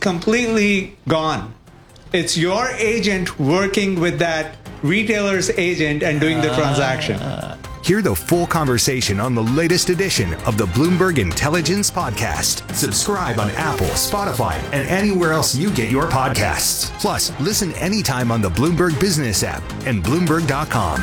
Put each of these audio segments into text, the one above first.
completely gone. It's your agent working with that retailer's agent and doing the transaction. Hear the full conversation on the latest edition of the Bloomberg Intelligence Podcast. Subscribe on Apple, Spotify, and anywhere else you get your podcasts. Plus, listen anytime on the Bloomberg Business app and Bloomberg.com.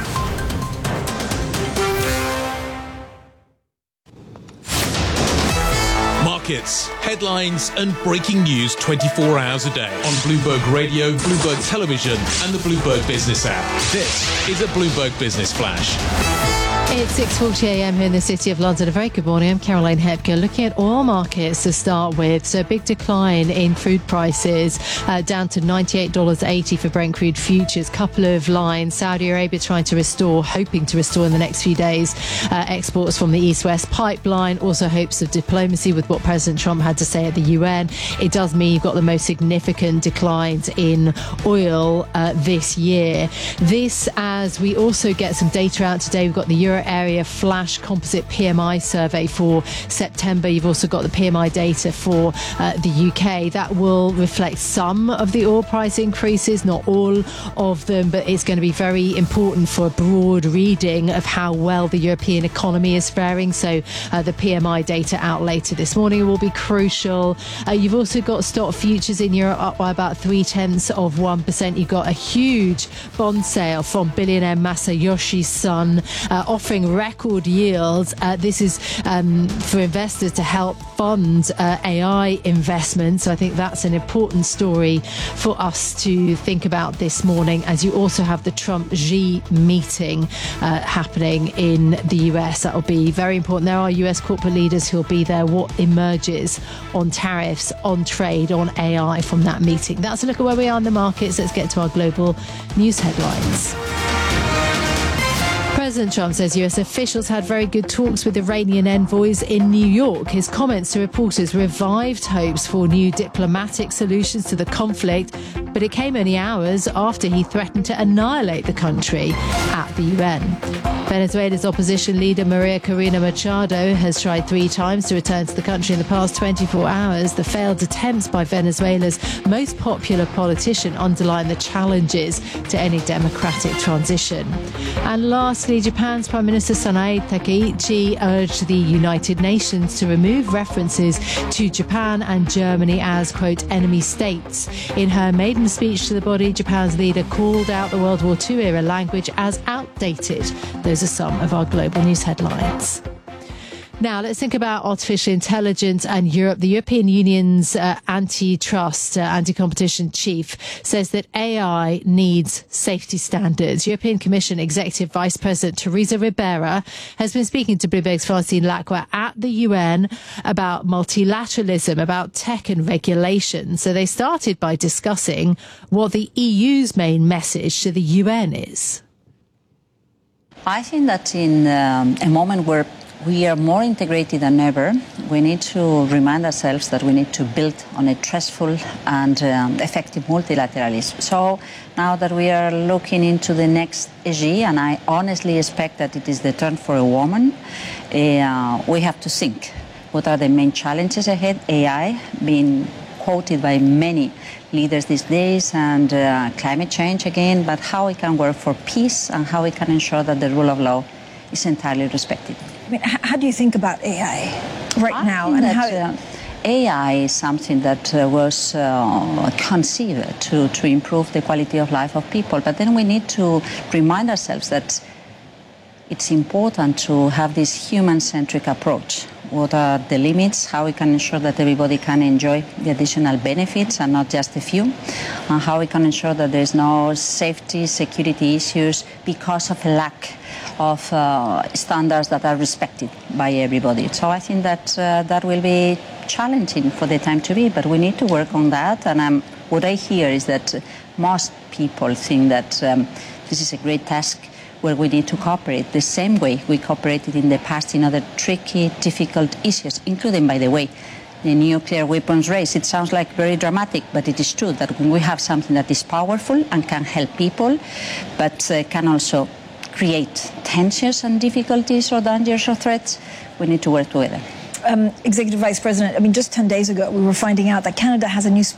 Markets, headlines, and breaking news 24 hours a day on Bloomberg Radio, Bloomberg Television, and the Bloomberg Business app. This is a Bloomberg Business Flash. It's 6:40 a.m. here in the City of London. A very good morning. I'm Caroline Hepker. Looking at oil markets to start with. So a big decline in crude prices, down to $98.80 for Brent crude futures. Couple of lines. Saudi Arabia hoping to restore in the next few days exports from the East-West pipeline. Also hopes of diplomacy with what President Trump had to say at the UN. It does mean you've got the most significant declines in oil this year. This as we also get some data out today. We've got the Euro area flash composite PMI survey for September. You've also got the PMI data for the UK. That will reflect some of the oil price increases, not all of them, but it's going to be very important for a broad reading of how well the European economy is faring. So the PMI data out later this morning will be crucial. You've also got stock futures in Europe up by about 0.3%. You've got a huge bond sale from billionaire Masayoshi Son, offering record yields. This is for investors to help fund AI investments. So I think that's an important story for us to think about this morning, as you also have the Trump-Xi meeting happening in the US. That will be very important. There are US corporate leaders who will be there. What emerges on tariffs, on trade, on AI from that meeting? That's a look at where we are in the markets. Let's get to our global news headlines. President Trump says US officials had very good talks with Iranian envoys in New York. His comments to reporters revived hopes for new diplomatic solutions to the conflict, but it came only hours after he threatened to annihilate the country at the UN. Venezuela's opposition leader Maria Corina Machado has tried 3 times to return to the country in the past 24 hours. The failed attempts by Venezuela's most popular politician underline the challenges to any democratic transition. And lastly, Japan's Prime Minister Sanae Takaichi urged the United Nations to remove references to Japan and Germany as, quote, enemy states. In her maiden speech to the body, Japan's leader called out the World War II era language as outdated. Those are some of our global news headlines. Now, let's think about artificial intelligence and Europe. The European Union's antitrust, anti-competition chief says that AI needs safety standards. European Commission Executive Vice President Teresa Ribera has been speaking to Bloomberg's Francine Lacqua at the UN about multilateralism, about tech and regulation. So they started by discussing what the EU's main message to the UN is. I think that in a moment where we are more integrated than ever, we need to remind ourselves that we need to build on a trustful and effective multilateralism. So now that we are looking into the next AG, and I honestly expect that it is the turn for a woman, we have to think what are the main challenges ahead. AI being quoted by many leaders these days, and climate change again, but how we can work for peace and how we can ensure that the rule of law is entirely respected. I mean, how do you think about AI right now? And how AI is something that was conceived to improve the quality of life of people. But then we need to remind ourselves that it's important to have this human-centric approach. What are the limits? How we can ensure that everybody can enjoy the additional benefits and not just a few? And how we can ensure that there's no safety, security issues because of a lack of standards that are respected by everybody. So I think that that will be challenging for the time to be, but we need to work on that. And what I hear is that most people think that this is a great task where we need to cooperate the same way we cooperated in the past in other tricky, difficult issues, including, by the way, the nuclear weapons race. It sounds like very dramatic, but it is true that when we have something that is powerful and can help people, but can also create tensions and difficulties or dangers or threats, we need to work together. Executive Vice President, I mean, just 10 days ago, we were finding out that Canada has a new